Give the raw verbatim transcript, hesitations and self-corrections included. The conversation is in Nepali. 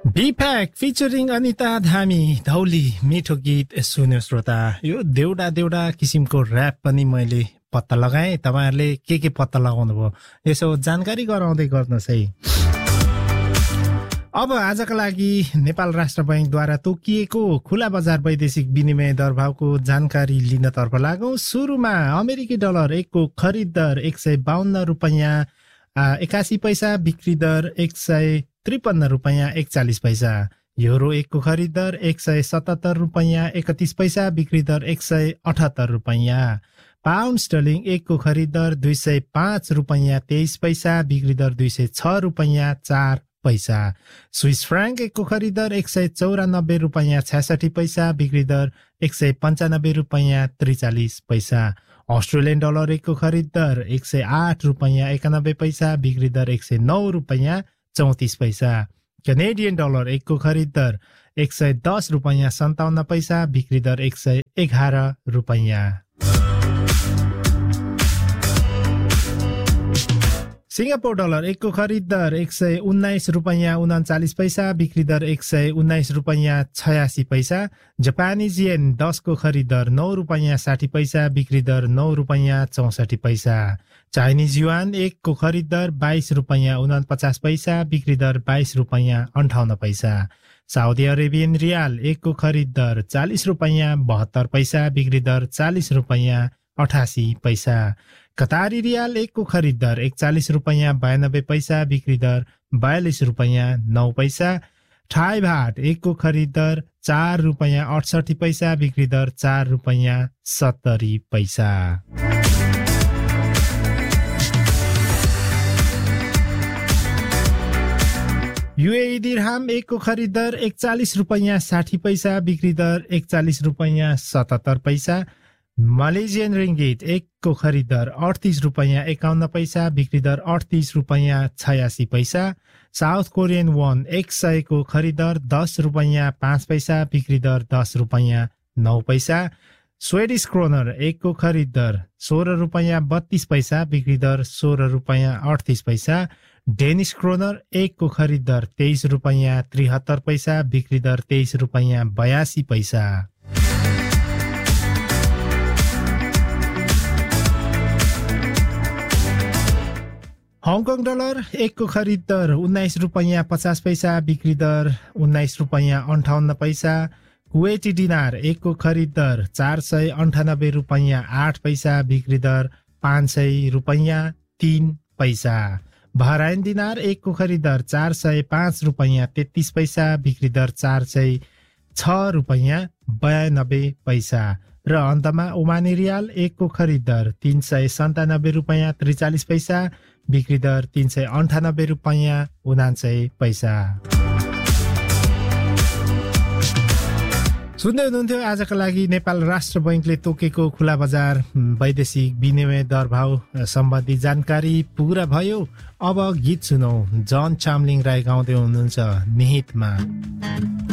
बिप्याक फिचरिङ अनिता धामी धौली मिठो गीत सुन्यो श्रोता। यो देउडा देउडा किसिमको र्याप पनि मैले पत्ता लगाएँ। तपाईहरुले के के पत्ता लगाउनु भयो यसो जानकारी गराउँदै गर्नुहोस् है। अब आजका लागि नेपाल राष्ट्र बैंकद्वारा तोकिएको खुला बजार वैदेशिक विनिमय दरभावको जानकारी लिनतर्फ लागौं। सुरुमा अमेरिकी डलर एकको खरिद दर एक सय बाहन्न रुपैयाँ एकासी पैसा, बिक्री दर एक सय त्रिपन्न रुपैयाँ एकचालिस पैसा। युरो एकको खरिद दर एक सय सतहत्तर रुपैयाँ एकतीस पैसा, बिक्री दर एक सय अठहत्तर रुपैयाँ। पाउन्ड स्टर्लिङ एकको खरिद दर दुई सय पाँच रुपैयाँ तेइस पैसा, बिक्री दर दुई सय छ रुपैयाँ चार पैसा। स्विस फ्राङ्क एकको खरिद दर एक सय चौरानब्बे रुपैयाँ छ्यासठी पैसा, बिक्री दर एक सय पन्चानब्बे रुपैयाँ त्रिचालिस पैसा। अस्ट्रेलियन डलर एकको खरिद दर एक सय आठ रुपैयाँ एकानब्बे पैसा, बिक्री दर एक सय नौ रुपैयाँ चौतिस पैसा। कैनेडियन डलर एकको खरिद दर एक सय दस रुपैयाँ सन्ताउन्न पैसा, बिक्री दर एक सय एघार रुपैयाँ। सिंगापुर डलर एकको खरिद दर एक सय उन्नाइस रुपैयाँ उन्चालिस पैसा, बिक्री दर एक सय उन्नाइस रुपैयाँ छयासी पैसा। जापानिज येन दसको खरिद दर नौ रुपैयाँ साठी पैसा, बिक्री दर नौ रुपैयाँ चौसठी पैसा। चाइनिज युआन एकको खरिद दर बाइस रुपैयाँ उनपचास पैसा, बिक्री दर बाइस रुपैयाँ अन्ठाउन्न पैसा। साउदी अरेबियन रियाल एकको खरिद दर चालिस रुपैयाँ बहत्तर पैसा, बिक्री दर चालिस रुपैयाँ अठासी पैसा। कतारी रियाल एकको खरिद दर एकचालिस रुपैयाँ बयानब्बे पैसा, बिक्री दर बयालिस रुपैयाँ नौ पैसा। थाई भाट एकको खरिद दर चार रुपैयाँ अठसठी पैसा, बिक्री दर चार रुपैयाँ सत्तरी पैसा। यूएई दिरहाम एकको खरिद दर एकचालिस रुपैयाँ साठी पैसा, बिक्री दर एकचालिस रुपैयाँ सतहत्तर पैसा। मलेसियन रिङ्गिट एकको खरिद दर अडतिस रुपैयाँ एकाउन्न पैसा, बिक्री दर अडतिस रुपैयाँ छयासी पैसा। साउथ कोरियन वोन एक सयको खरिद दर दस रुपैयाँ पाँच पैसा, बिक्री दर दस रुपैयाँ नौ पैसा। स्वेडिश क्रोनर एकको खरिद दर सोह्र रुपैयाँ बत्तीस पैसा, बिक्री दर सोह्र रुपैयाँ अडतिस पैसा। डेनिस क्रोनर एकको खरिद दर तेइस रुपैयाँ त्रिहत्तर पैसा, बिक्री दर तेइस रुपैयाँ बयासी पैसा। हङकङ डलर एकको खरिद दर उन्नाइस रुपैयाँ पचास पैसा, बिक्री दर उन्नाइस रुपैयाँ अन्ठाउन्न पैसा। कुवेटी दिनार एकको खरिद दर चार सय अन्ठानब्बे रुपैयाँ आठ पैसा, बिक्री दर पाँच सय रुपैयाँ तीन पैसा। बहराइन दिनार एकको खरिद दर चार सय पाँच रुपैयाँ तेत्तीस पैसा, बिक्री दर चार सय छ रुपैयाँ बयानब्बे पैसा। र अन्तमा ओमानी रियाल एकको खरिद दर तीन सय सन्तानब्बे रुपैयाँ त्रिचालिस पैसा, बिक्री दर तीन सय अन्ठानब्बे रुपैयाँ उनान्सय पैसा। सुन्दै हुनुहुन्थ्यो आजका लागि नेपाल राष्ट्र बैंकले तोकेको खुला बजार वैदेशिक विनिमय दरभाव सम्बन्धी जानकारी पूरा भयो। अब गीत सुनौ। जन चामलिङ राई गाउँदै हुनुहुन्छ निहितमा।